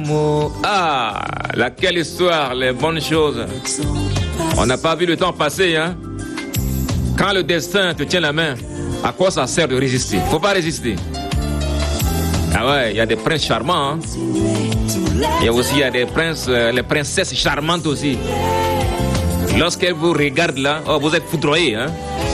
l'amour. Ah, laquelle histoire, les bonnes choses. On n'a pas vu le temps passer, hein. Quand le destin te tient la main, à quoi ça sert de résister? Faut pas résister. Ah ouais, il y a des princes charmants, hein. Il y a aussi des princes, les princesses charmantes aussi. Lorsqu'elles vous regardent là, oh, vous êtes foudroyés, hein.